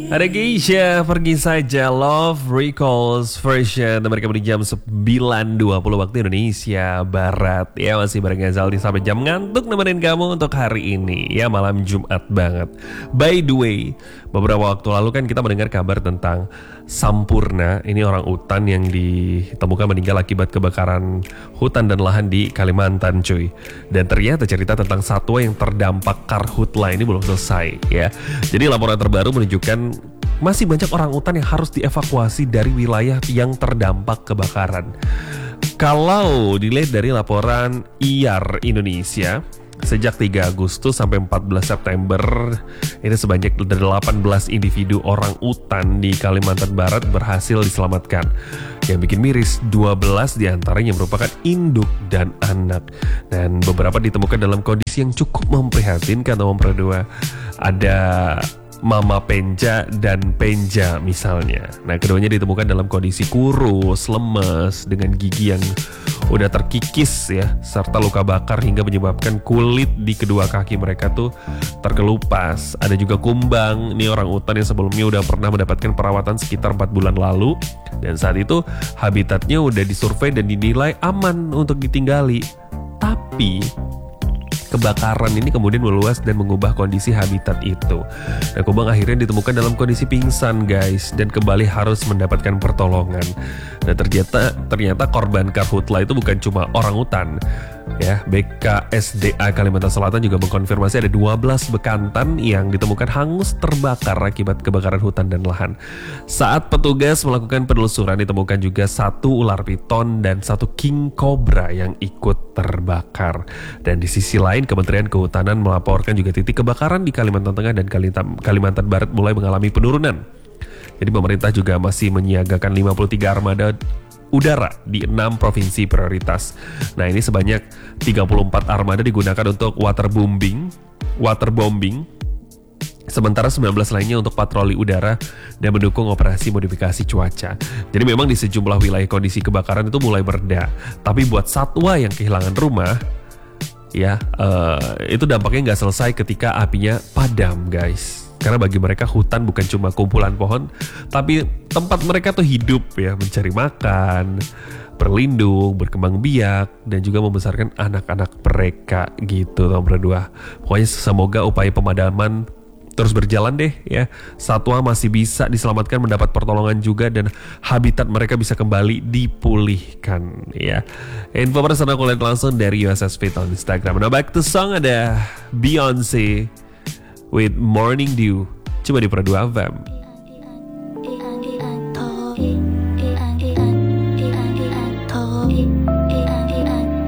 Ada Geisha, pergi saja, Love Recalls version. Mereka beri jam 9.20 waktu Indonesia Barat. Ya, masih bareng Gazaldi sampai jam ngantuk nemenin kamu untuk hari ini. Ya, malam Jumat banget. By the way, beberapa waktu lalu kan kita mendengar kabar tentang Sampurna. Ini orang utan yang ditemukan meninggal akibat kebakaran hutan dan lahan di Kalimantan, cuy. Dan ternyata cerita tentang satwa yang terdampak karhutla ini belum selesai, ya. Jadi laporan terbaru menunjukkan masih banyak orang utan yang harus dievakuasi dari wilayah yang terdampak kebakaran. Kalau dilihat dari laporan IAR Indonesia, sejak 3 Agustus sampai 14 September, ini sebanyak 18 individu orang utan di Kalimantan Barat berhasil diselamatkan. Yang bikin miris, 12 diantaranya merupakan induk dan anak. Dan beberapa ditemukan dalam kondisi yang cukup memprihatinkan, nomor 2. Ada Mama Penja dan Penja misalnya. Nah, keduanya ditemukan dalam kondisi kurus, lemes, dengan gigi yang udah terkikis ya, serta luka bakar hingga menyebabkan kulit di kedua kaki mereka tuh terkelupas. Ada juga Kumbang, ini orang utan yang sebelumnya udah pernah mendapatkan perawatan sekitar 4 bulan lalu. Dan saat itu habitatnya udah disurvei dan dinilai aman untuk ditinggali. Tapi kebakaran ini kemudian meluas dan mengubah kondisi habitat itu. Nah, Kumbang akhirnya ditemukan dalam kondisi pingsan, guys, dan kembali harus mendapatkan pertolongan. Dan ternyata korban karhutla itu bukan cuma orang utan. Ya, BKSDA Kalimantan Selatan juga mengkonfirmasi ada 12 bekantan yang ditemukan hangus terbakar akibat kebakaran hutan dan lahan. Saat petugas melakukan penelusuran, ditemukan juga 1 ular piton dan 1 king cobra yang ikut terbakar. Dan di sisi lain, Kementerian Kehutanan melaporkan juga titik kebakaran di Kalimantan Tengah dan Kalimantan Barat mulai mengalami penurunan. Jadi pemerintah juga masih menyiagakan 53 armada udara di 6 provinsi prioritas. Nah, ini sebanyak 34 armada digunakan untuk waterbombing, sementara 19 lainnya untuk patroli udara dan mendukung operasi modifikasi cuaca. Jadi memang di sejumlah wilayah kondisi kebakaran itu mulai mereda. Tapi buat satwa yang kehilangan rumah, ya itu dampaknya nggak selesai ketika apinya padam, guys. Karena bagi mereka hutan bukan cuma kumpulan pohon, tapi tempat mereka tuh hidup ya, mencari makan, berlindung, berkembang biak, dan juga membesarkan anak-anak mereka gitu, nomor 2. Pokoknya semoga upaya pemadaman terus berjalan deh ya. Satwa masih bisa diselamatkan, mendapat pertolongan juga, dan habitat mereka bisa kembali dipulihkan ya. Info personal kulihat langsung dari USS Fit on Instagram. Nah, back to song, ada Beyonce with Morning Dew. Coba di Pro 2 FM.